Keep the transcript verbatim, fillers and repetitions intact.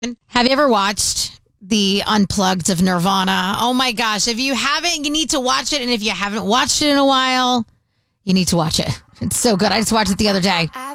Have you ever watched the Unplugged of Nirvana? Oh my gosh. If you haven't, you need to watch it. And if you haven't watched it in a while, you need to watch it. It's so good. I just watched it the other day.